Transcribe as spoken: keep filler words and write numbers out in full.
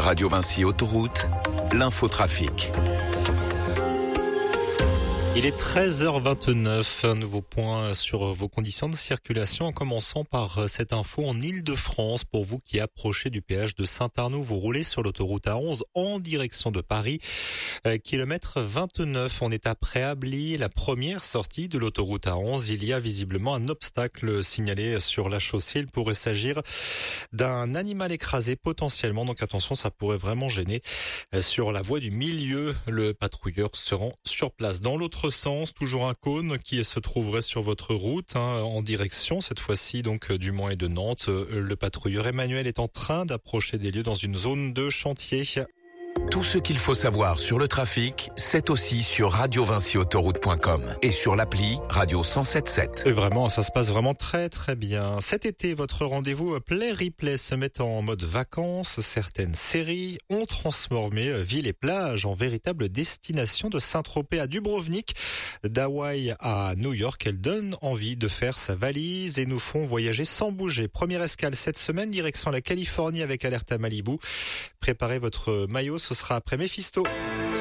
Radio Vinci Autoroute, l'infotrafic. Il est treize heures vingt-neuf, un nouveau point sur vos conditions de circulation en commençant par cette info en Île-de-France. Pour vous qui approchez du péage de Saint-Arnoux, vous roulez sur l'autoroute A onze en direction de Paris. Euh, kilomètre vingt-neuf, on est à Préably, la première sortie de l'autoroute A onze. Il y a visiblement un obstacle signalé sur la chaussée. Il pourrait s'agir d'un animal écrasé potentiellement, donc attention, ça pourrait vraiment gêner. Euh, sur la voie du milieu, le patrouilleur se rend sur place. Dans l'autre sens, toujours un cône qui se trouverait sur votre route, hein, en direction, cette fois-ci donc du Mans et de Nantes. Le patrouilleur Emmanuel est en train d'approcher des lieux dans une zone de chantier. Tout ce qu'il faut savoir sur le trafic, c'est aussi sur radio vinci autoroute point com et sur l'appli Radio cent sept sept. Et vraiment, ça se passe vraiment très très bien. Cet été, votre rendez-vous Play Replay se met en mode vacances. Certaines séries ont transformé ville et plage en véritable destination. De Saint-Tropez à Dubrovnik, d'Hawaï à New York. Elles donnent envie de faire sa valise et nous font voyager sans bouger. Première escale cette semaine, direction la Californie avec Alerte à Malibu. Préparez votre maillot, ce sera après Mephisto.